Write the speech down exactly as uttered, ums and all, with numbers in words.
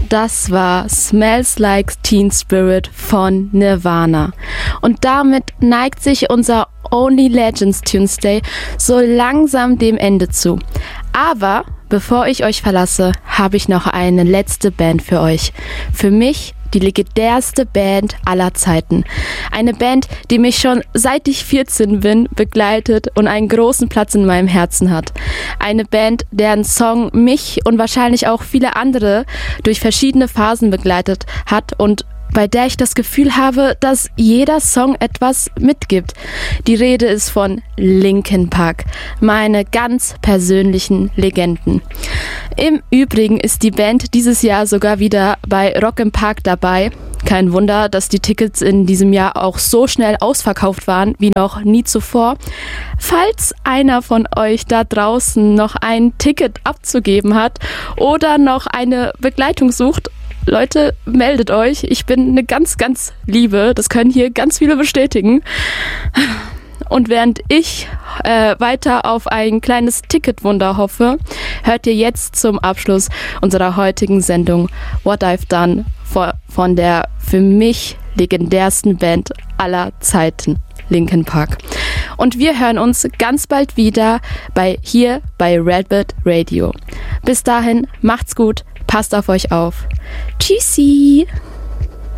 Das war Smells Like Teen Spirit von Nirvana. Und damit neigt sich unser Only Legends Tuesday so langsam dem Ende zu. Aber bevor ich euch verlasse, habe ich noch eine letzte Band für euch. Für mich die legendärste Band aller Zeiten. Eine Band, die mich schon seit ich vierzehn bin begleitet und einen großen Platz in meinem Herzen hat. Eine Band, deren Song mich und wahrscheinlich auch viele andere durch verschiedene Phasen begleitet hat und bei der ich das Gefühl habe, dass jeder Song etwas mitgibt. Die Rede ist von Linkin Park, meine ganz persönlichen Legenden. Im Übrigen ist die Band dieses Jahr sogar wieder bei Rock im Park dabei. Kein Wunder, dass die Tickets in diesem Jahr auch so schnell ausverkauft waren wie noch nie zuvor. Falls einer von euch da draußen noch ein Ticket abzugeben hat oder noch eine Begleitung sucht, Leute, meldet euch. Ich bin eine ganz, ganz Liebe. Das können hier ganz viele bestätigen. Und während ich äh, weiter auf ein kleines Ticketwunder hoffe, hört ihr jetzt zum Abschluss unserer heutigen Sendung What I've Done von der für mich legendärsten Band aller Zeiten, Linkin Park. Und wir hören uns ganz bald wieder bei hier bei Redbird Radio. Bis dahin, macht's gut, passt auf euch auf. Tschüssi!